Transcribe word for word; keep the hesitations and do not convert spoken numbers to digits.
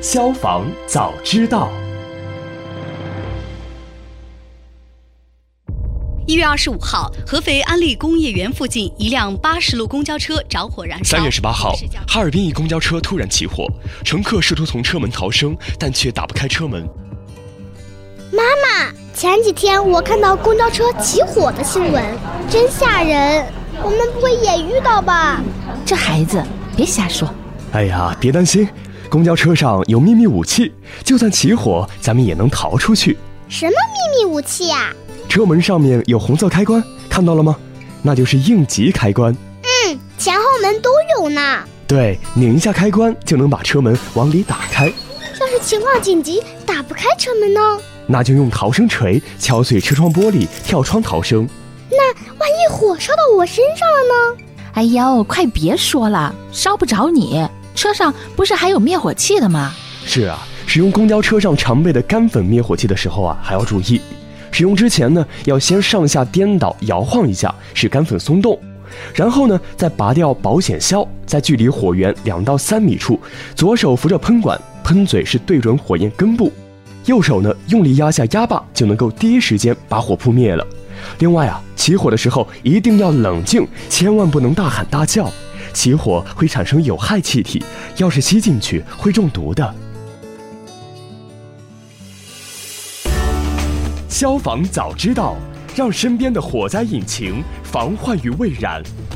消防早知道。 一月二十五号，合肥安利工业园附近一辆八十路公交车着火燃烧。 三月十八号，哈尔滨一公交车突然起火，乘客试图从车门逃生，但却打不开车门。 妈妈，前几天我看到公交车起火的新闻，真吓人。我们不会也遇到吧？ 这孩子别瞎说。 哎呀，别担心，公交车上有秘密武器，就算起火，咱们也能逃出去。 什么秘密武器呀？ 车门上面有红色开关，看到了吗？那就是应急开关。 嗯，前后门都有呢。 对，拧一下开关就能把车门往里打开。 要是情况紧急打不开车门呢？ 那就用逃生锤敲碎车窗玻璃，跳窗逃生。 那万一火烧到我身上了呢？ 哎呦，快别说了，烧不着你，车上不是还有灭火器的吗？ 是啊，使用公交车上常备的干粉灭火器的时候啊，还要注意，使用之前呢，要先上下颠倒摇晃一下，使干粉松动，然后呢，再拔掉保险销，在距离火源两到三米处，左手扶着喷管，喷嘴是对准火焰根部，右手呢用力压下压把，就能够第一时间把火扑灭了。另外啊，起火的时候一定要冷静，千万不能大喊大叫，起火会产生有害气体，要是吸进去会中毒的。消防早知道，让身边的火灾引擎防患于未然。